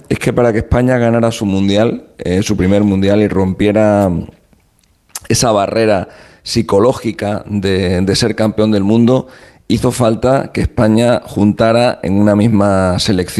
es que para que España ganara su mundial, su primer mundial, y rompiera esa barrera psicológica de ser campeón del mundo, hizo falta que España juntara en una misma selección